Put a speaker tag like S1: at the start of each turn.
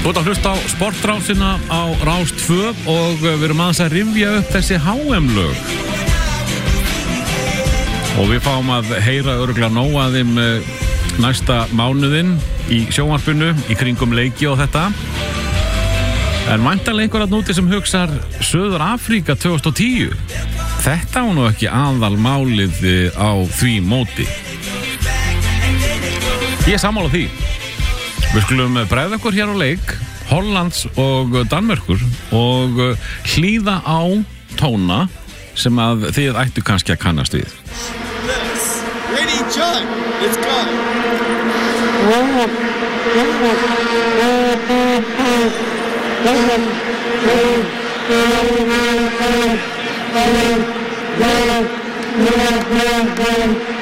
S1: Þú ert að hlusta á sportrásina á Rás 2 og við erum aðeins að rifja upp þessi HM-lög. Og við fáum að heyra örugglega nóg að þeim næsta mánuðinn í sjónvarpinu, í kringum leiki og þetta. En væntanlega einhver að núti sem hugsar Suður Afríka 2010. Þetta var nú ekki aðal málið á því móti. Ég er sammála því. Við skulum bregða okkur hér á leik Hollands og Danmerkur og hlýða á tóna sem að þið ættu kannski að kannast við.
S2: Ready, John, let's go.